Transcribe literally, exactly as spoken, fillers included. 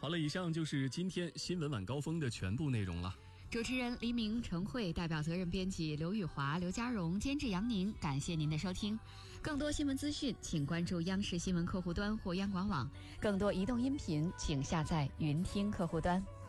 好了，以上就是今天新闻晚高峰的全部内容了。 主持人黎明、陈慧，代表责任编辑刘宇华、刘家荣，监制杨宁。感谢您的收听。更多新闻资讯，请关注央视新闻客户端或央广网；更多移动音频，请下载云听客户端。